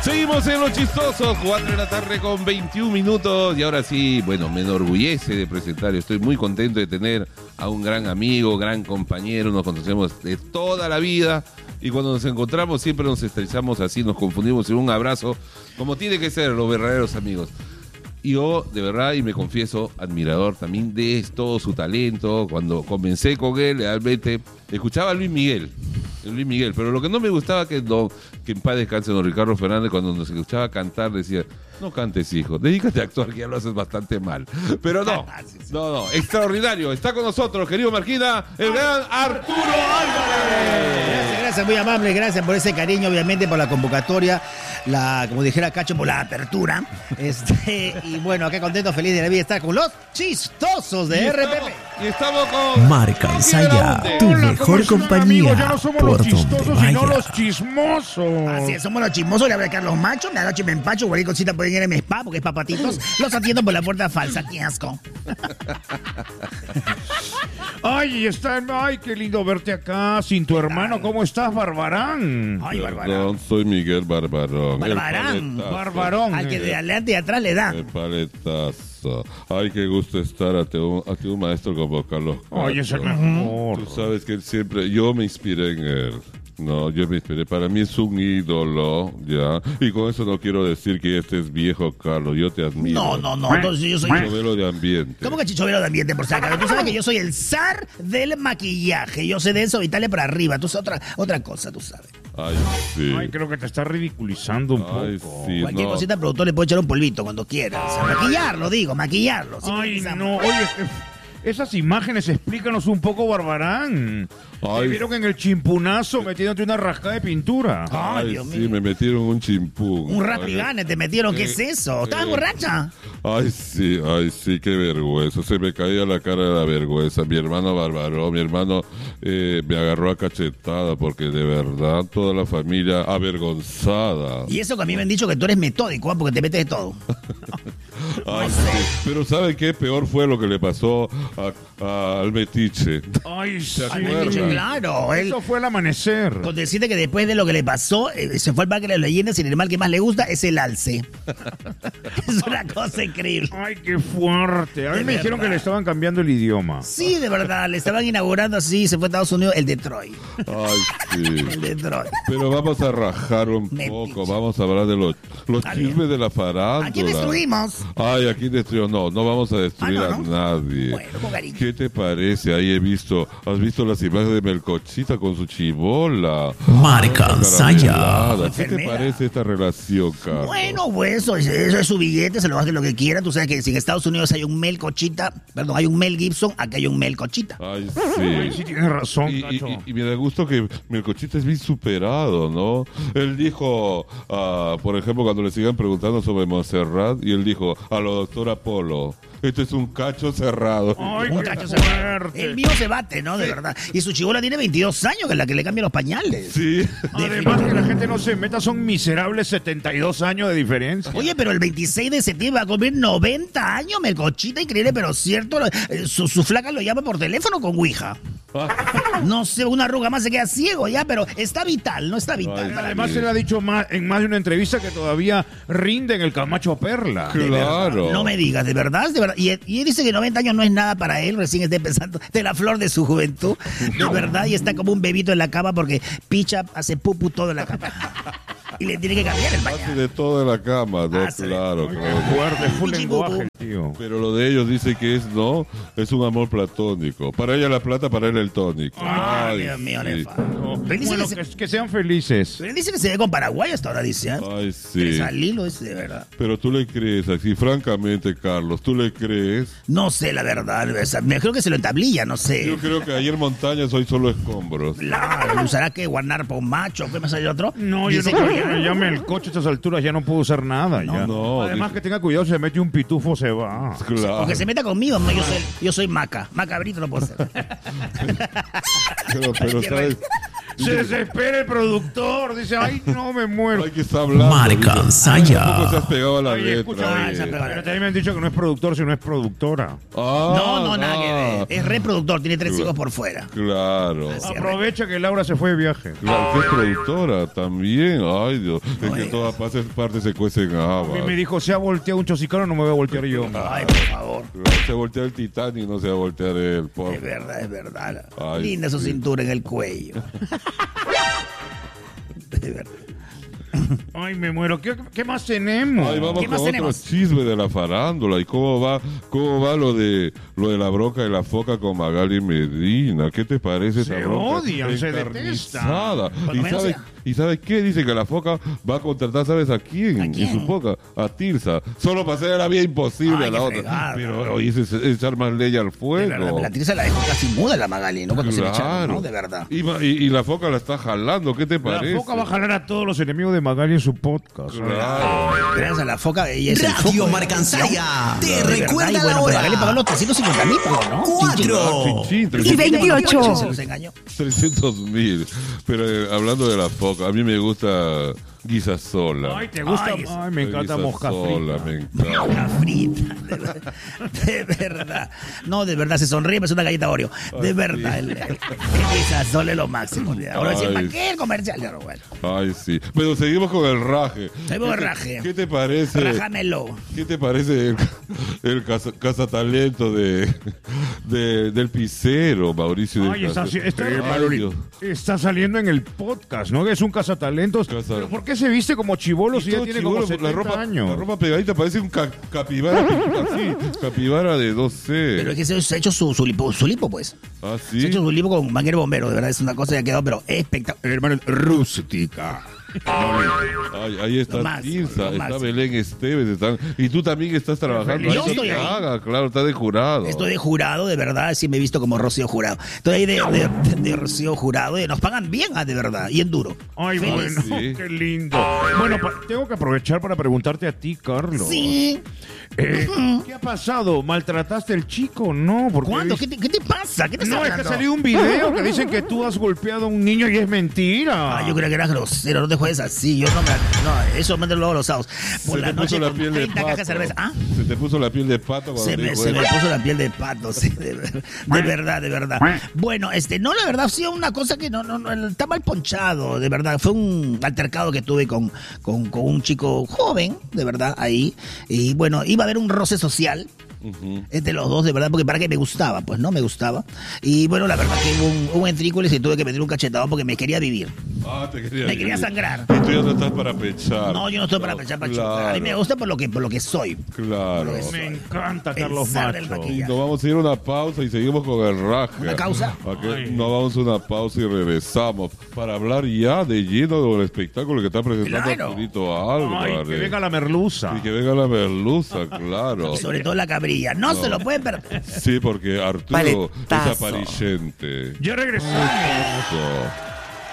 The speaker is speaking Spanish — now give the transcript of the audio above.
Seguimos en Los Chistosos, 4 de la tarde con 21 minutos. Y ahora sí, bueno, me enorgullece de presentar. Estoy muy contento de tener a un gran amigo, gran compañero. Nos conocemos de toda la vida. Y cuando nos encontramos siempre nos estrechamos así, nos confundimos en un abrazo, como tiene que ser los verdaderos amigos. Y yo, de verdad, y me confieso, admirador también de todo su talento. Cuando comencé con él, realmente escuchaba a Luis Miguel, pero lo que no me gustaba que en paz descanse don Ricardo Fernández, cuando nos escuchaba cantar, decía, no cantes, hijo, dedícate a actuar, que ya lo haces bastante mal. Pero no, extraordinario. Está con nosotros, querido Marquina, el gran Arturo Álvarez. Gracias, muy amable, gracias por ese cariño, obviamente, por la convocatoria, como dijera Cacho, por la apertura. Y bueno, acá contento, feliz de la vida, estar con los chistosos de RPP. Y estamos con Marca Saya, tu mejor compañía. Amigos, ya no somos los chistosos, sino los chismosos. Así es, somos los chismosos, le habla a Carlos Macho, me anoche me empacho, cualquier cosita pueden ir en mi spa, porque es papatitos, los atiendo por la puerta falsa, qué asco. Ay, qué lindo verte acá, sin tu hermano, ¿cómo estás, Barbarán? Ay, Barbarán. Perdón, soy Miguel Barbarón. Barbarón. Al que de adelante y atrás le da. El paletazo. Ay, qué gusto estar ante un maestro como Carlos. Ay, es el mejor. Tú sabes que él siempre, yo me inspiré en él. No, yo me inspiré. Para mí es un ídolo, ¿ya? Y con eso no quiero decir que este es viejo, Carlos. Yo te admiro. No. Entonces yo soy... Chichovelo de ambiente. ¿Cómo que chichovelo de ambiente, por si acaso? Tú sabes que yo soy el zar del maquillaje. Yo sé de eso, Italia para arriba. Tú sabes otra cosa, tú sabes. Ay, sí. Ay, creo que te está ridiculizando un poco. Sí, Cualquier cosita, el productor le puede echar un polvito cuando quiera. O sea, maquillarlo. Ay, no. Oye, esas imágenes, explícanos un poco, Barbarán. Te vieron en el chimpunazo metiéndote una rascada de pintura. Ay, Dios sí, mío. me metieron un chimpún. Un rapigane te metieron, ¿qué es eso? ¿Estás borracha? Ay, sí, qué vergüenza. Se me caía la cara de la vergüenza. Mi hermano Barbarón, me agarró a cachetada porque de verdad toda la familia avergonzada. Y eso que a mí me han dicho que tú eres metódico, porque te metes de todo. Ay, sí. Pero ¿sabe qué? Peor fue lo que le pasó al Metiche. Ay, sí. ¿Se acuerdan? Claro, Eso fue el amanecer. Con decirte que después de lo que le pasó, se fue al parque de las leyendas y el animal que más le gusta es el alce. Es una cosa increíble. Ay, qué fuerte. A mí De me dijeron verdad. que le estaban cambiando el idioma. Sí, de verdad, le estaban inaugurando así, se fue a Estados Unidos, el Detroit. Ay, sí. El Detroit. Pero vamos a rajar un Metiche. poco. Vamos a hablar de los chismes de la farándula. Aquí destruimos. Ay, aquí destruimos. No vamos a destruir ¿no? a nadie. Bueno, con cariño. ¿Qué te parece? Ahí has visto las imágenes de Melcochita con su chibola. Marca Saya. ¿Qué te Enfermera. parece esta relación, Carlos? Bueno, pues eso es su billete, se lo hace lo que quiera. Tú sabes que si en Estados Unidos hay un Mel Gibson, acá hay un Mel Cochita. Ay, Ay, sí. sí tienes razón, Y Cacho. me da gusto que Melcochita es bien superado, ¿no? Él dijo, por ejemplo, cuando le sigan preguntando sobre Montserrat, y él dijo a la doctora Polo, este es un cacho cerrado. Ay, Un qué cacho fuerte. El mío se bate, ¿no? De verdad. Y su chibola tiene 22 años, que es la que le cambia los pañales. Sí. Además que la gente no se meta, son miserables 72 años de diferencia. Oye, pero el 26 de septiembre va a cumplir 90 años, Melcochita, increíble, pero cierto. Su flaca lo llama por teléfono con Ouija. No sé, una arruga más se queda ciego ya, pero está vital, no está vital. Ay, Además, se le ha dicho en más de una entrevista que todavía rinde en el Camacho Perla. Claro. No me digas, ¿de verdad? ¿De verdad? Y él dice que 90 años no es nada para él, recién está empezando de la flor de su juventud, de verdad, y está como un bebito en la cama porque picha, hace pupu todo en la cama. Y le tiene que cambiar el Hace pañal. de todo en la cama, ¿no? Hace de- Claro, Qué claro. fuerte, full Pichi, lenguaje, tío. Pero lo de ellos dice que es un amor platónico. Para ella la plata, para él el tónico. Ay, Dios mío, sí. nefasto. Pero él dice Bueno, que se- que sean felices. pero él dice que se ve con Paraguay hasta ahora, dice. ¿eh? Ay, Tres sí. al hilo, es de verdad. Pero tú le crees así, francamente, Carlos, ¿tú le crees? No sé, la verdad. O sea, me creo que se lo entablilla, no sé. Yo creo que ayer montañas, hoy solo escombros. Claro, ¿usará que guardar por un macho? ¿Qué más hay otro? No, yo Dice no que- creo que llame el coche a estas alturas, ya no puedo usar nada. ya. no, Además dice- que tenga cuidado, si se mete un pitufo, se va. Claro. O que se meta conmigo, no, yo soy maca. Macabrito no puedo ser. Pero Qué ¿sabes? Se desespera el productor. Dice, ay, no, me muero. Ay, que está hablando. Marca Saya. Tampoco se has pegado a la Oye, letra. escucha, oye. pero también me han dicho que no es productor, sino es productora. No, nada que ver. Es reproductor, tiene 3 hijos por fuera. Claro. Así. Aprovecha que Laura se fue de viaje. Claro, que es productora también. Ay, Dios. Es que todas partes se cuecen A mí me habas. dijo, se ha volteado un chosicano, no me voy a voltear yo. Ay, por favor. Se voltea el Titanic y no se va a voltear él. Por... Es verdad, es verdad. Ay, Linda su sí. cintura en el cuello. De verdad. Ay, me muero. ¿Qué más tenemos? Ay, vamos ¿Qué con más otro tenemos? chisme de la farándula y cómo va lo de la bronca de la foca con Magali Medina. ¿Qué te parece esa Se bronca? odian, se Encarnizada. Por lo menos sea. ¿Y sabes qué? Dice que la foca va a contratar, ¿sabes a quién? ¿A quién? En su foca, a Tirsa. Solo para hacer la vida imposible Ay, a la qué otra. fregada. Pero oye, es echar más leña al De fuego. verdad, la Tirsa la dejó casi muda la Magali, ¿no? Cuando se le echaron, ¿no? De verdad. Y la foca la está jalando. ¿Qué te parece? La foca va a jalar a todos los enemigos de Magali en su podcast. Claro. Gracias a la foca, ella es el Radio foco. Marcansaya. Te De verdad, y recuerda la bueno, pues Magali pagó hora. los 350.000, ¿no? 4. Chin, chin, Y 28. Se los engañó. 300.000. Pero hablando de la foca, a mí me gusta guisa sola. Ay, ¿te gusta? Ay, Ay, me encanta Guisa mosca sola, frita. me encanta. Mosca frita, de verdad. No, de verdad, se sonríe, es una galleta Oreo. De verdad, esa solo es lo máximo. Ahora decía, Ay. ¿para qué el comercial? Pero bueno, Ay, sí. Pero seguimos con el raje. Seguimos el raje. ¿Qué te parece? rájamelo. ¿Qué te parece el cazatalento del pisero, Mauricio del Ay, Caso? está saliendo en el podcast, ¿no? Es un cazatalentos. ¿Pero por qué se viste como chibolo si ya tiene como 70 años? La ropa pegadita parece un capibara, así, capibara de 12. Pero es que se ha hecho su lipo, pues. ¿Ah, Se ha sí? hecho su lipo con manguero bombero, de verdad, es una cosa que ha quedado, pero espectacular. Hermano, rústica. Ay, ahí está Lo máximo, Tirsa, lo está máximo. Belén Esteves, y tú también estás trabajando. Yo Ahí estoy te ahí. haga, claro, está de jurado. Estoy de jurado, de verdad, sí me he visto como Rocío Jurado. Estoy ahí de Rocío Jurado y nos pagan bien, de verdad, y en duro. Ay, Feliz. bueno, Sí. qué lindo. Bueno, tengo que aprovechar para preguntarte a ti, Carlos. Sí. ¿Qué ha pasado? ¿Maltrataste al chico? No, porque ¿Cuándo? he visto- ¿Qué te pasa? ¿Qué te está No, es que ha hablando? salido un video que dicen que tú has golpeado a un niño y es mentira. Ah, yo creía que eras grosero, no te juegues así. Yo no, eso me lo hago los sábados. Por Se la te puso noche la con piel de 30 cajas de pato. cerveza. ¿Ah? Se te puso la piel de pato cuando Se te me dijo puso eso. la piel de pato, sí, de verdad, de verdad. Bueno, no, la verdad, ha sido una cosa que no, está mal ponchado, de verdad. Fue un altercado que tuve con un chico joven, de verdad, ahí. Y bueno, iba a haber un roce social. Entre los dos, de verdad, porque para que me gustaba, pues no me gustaba. Y bueno, la verdad que hubo un entrículo y se tuve que meter un cachetado porque me quería vivir. Ah, te quería Me quería vivir. sangrar. Y tú ya no estás para pechar. No, yo no estoy para pechar, para chocar. A mí me gusta por lo que soy. Claro. Me encanta Carlos Pensar del Macho. maquillaje. Nos vamos a ir a una pausa y seguimos con el raje. ¿Una causa? Ok, nos vamos a una pausa y regresamos para hablar ya de lleno del espectáculo que está presentando Claro. Arturito Ay, Álvarez. que venga la merluza. Y que venga la merluza, claro. Y sobre todo la cabrilla. No se lo pueden perder. Sí, porque Arturo Paletazo. es aparicente. Ya regresamos. Eso.